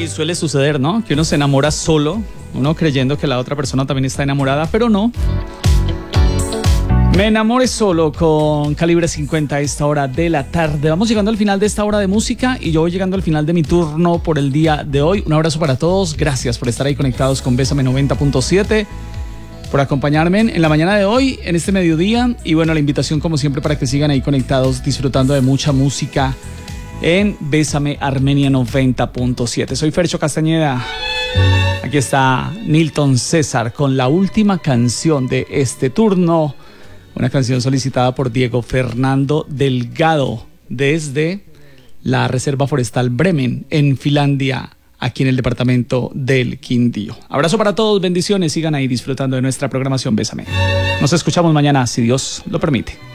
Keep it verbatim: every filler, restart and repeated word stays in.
suele suceder, ¿no? Que uno se enamora solo, uno creyendo que la otra persona también está enamorada, pero no. Me enamoré solo con Calibre cincuenta a esta hora de la tarde. Vamos llegando al final de esta hora de música y yo voy llegando al final de mi turno por el día de hoy. Un abrazo para todos, gracias por estar ahí conectados con Bésame noventa punto siete, por acompañarme en la mañana de hoy, en este mediodía. Y bueno, la invitación como siempre para que sigan ahí conectados, disfrutando de mucha música en Bésame Armenia noventa punto siete. Soy Fercho Castañeda. Aquí está Nilton César con la última canción de este turno. Una canción solicitada por Diego Fernando Delgado desde la Reserva Forestal Bremen, en Finlandia, aquí en el departamento del Quindío. Abrazo para todos, bendiciones, sigan ahí disfrutando de nuestra programación Bésame. Nos escuchamos mañana, si Dios lo permite.